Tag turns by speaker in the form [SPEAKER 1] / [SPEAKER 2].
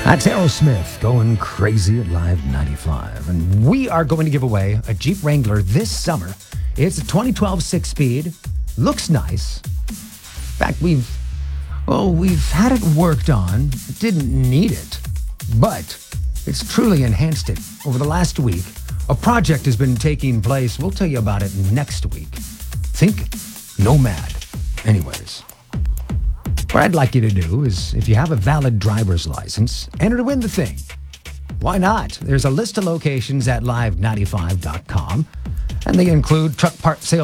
[SPEAKER 1] That's Aerosmith going crazy at Live 95. And we are going to give away a Jeep Wrangler this summer. It's a 2012 six-speed. Looks nice. In fact, we've had it worked on. Didn't need it. But it's truly enhanced it over the last week. A project has been taking place. We'll tell you about it next week. Think Nomad. Anyways. What I'd like you to do is, if you have a valid driver's license, enter to win the thing. Why not? There's a list of locations at live95.com, and they include truck part sales.